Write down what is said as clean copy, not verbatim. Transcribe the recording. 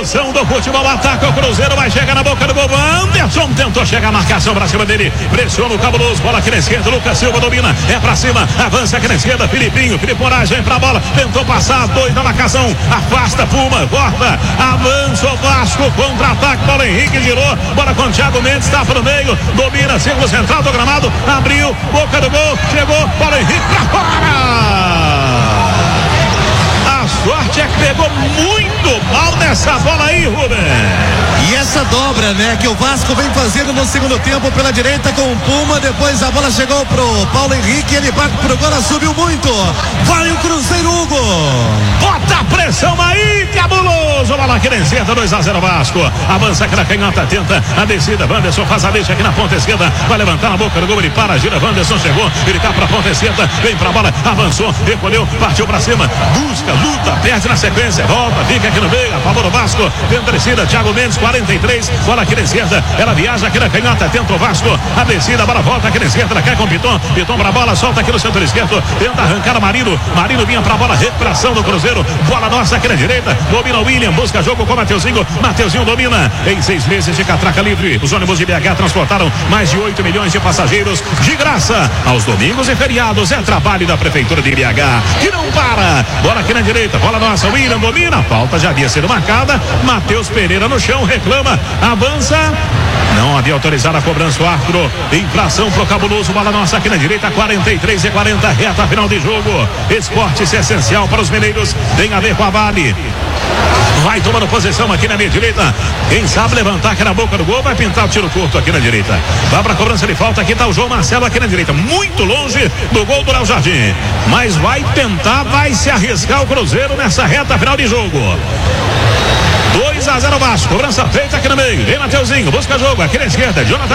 emoção do futebol, ataca o Cruzeiro, vai chegar na boca do gol. Anderson tentou chegar a marcação pra cima dele, pressiona o cabuloso, bola aqui na esquerda, Lucas Silva domina, é pra cima, avança aqui na esquerda, Filipinho, Felipe Moraes vem pra bola, tentou passar, dois na marcação, afasta, Puma, corta, avança o Vasco, contra-ataque, Paulo Henrique girou, bola com o Thiago Mendes, tá pro meio, domina, círculo central do gramado, abriu, boca do gol, chegou, Paulo Henrique pra fora! A sorte é que pegou muito mal nessa bola aí, Rubem. E essa dobra, né, que o Vasco vem fazendo no segundo tempo pela direita com o Puma, depois a bola chegou pro Paulo Henrique, ele bate pro gol, subiu muito. Vai o Cruzeiro, Hugo. Bota a pressão aí, cabuloso. Bola aqui na esquerda, 2-0 Vasco. Avança aqui na canhota, tenta a descida. Wanderson faz a deixa aqui na ponta esquerda. Vai levantar na boca do gol, ele para, gira. Wanderson chegou, ele tá pra ponta esquerda. Vem pra bola, avançou, recolheu, partiu pra cima. Busca, luta, perde na sequência. Volta, fica aqui no meio, a favor do Vasco. Tenta a descida, Thiago Mendes, 43. Bola aqui na esquerda, ela viaja aqui na canhota, tenta o Vasco. A descida, a bola volta aqui na esquerda, ela cai com o Piton. Piton pra bola, solta aqui no centro esquerdo. Tenta arrancar o Marino. Marino vinha pra bola, recuperação do Cruzeiro. Bola nossa aqui na direita. Domina o William, busca jogo com o Mateuzinho. Mateuzinho domina. Em 6 meses de catraca livre, os ônibus de BH transportaram mais de 8 milhões de passageiros de graça. Aos domingos e feriados é trabalho da Prefeitura de BH. Que não para. Bola aqui na direita. Bola nossa. William domina. Falta já havia sido marcada. Matheus Pereira no chão. Reclama. Avança. Não havia autorizado a cobrança o árbitro. Infração pro cabuloso. Bola nossa aqui na direita. 43-40. Reta final de jogo. Esporte é essencial para os mineiros. Tem a ver com a Vale. Vai tomando posição aqui na minha direita. Quem sabe levantar aqui na boca do gol, vai pintar o tiro curto aqui na direita. Vai pra cobrança de falta, aqui tá o João Marcelo aqui na direita, muito longe do gol do Léo Jardim. Mas vai tentar, vai se arriscar o Cruzeiro nessa reta final de jogo. 2-0 Vasco, cobrança feita aqui no meio. Vem Mateuzinho, busca jogo aqui na esquerda, Jonathan